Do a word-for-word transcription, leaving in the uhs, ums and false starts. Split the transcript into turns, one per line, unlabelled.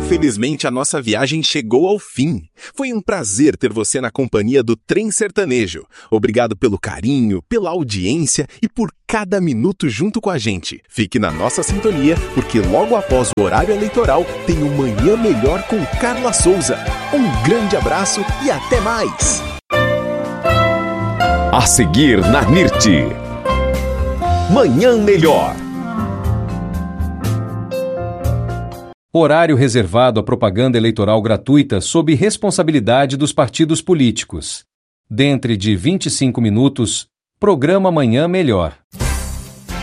Infelizmente, a nossa viagem chegou ao fim. Foi um prazer ter você na companhia do Trem Sertanejo. Obrigado pelo carinho, pela audiência e por cada minuto junto com a gente. Fique na nossa sintonia, porque logo após o horário eleitoral tem o Manhã Melhor com Carla Souza. Um grande abraço e até mais!
A seguir na N I R T. Manhã Melhor.
Horário reservado à propaganda eleitoral gratuita sob responsabilidade dos partidos políticos. Dentre de vinte e cinco minutos, programa Manhã Melhor.